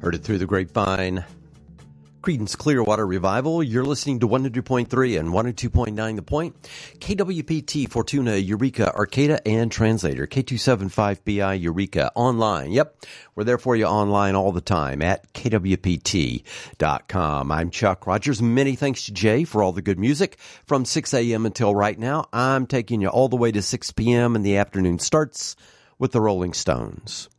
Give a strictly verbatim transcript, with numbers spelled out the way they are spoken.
Heard it through the grapevine. Creedence Clearwater Revival. You're listening to one hundred point three and one oh two point nine The Point. K W P T, Fortuna, Eureka, Arcata, and Translator. K two seventy-five B I, Eureka. Online. Yep. We're there for you online all the time at K W P T dot com. I'm Chuck Rogers. Many thanks to Jay for all the good music from six a.m. until right now. I'm taking you all the way to six p.m. and the afternoon starts with the Rolling Stones.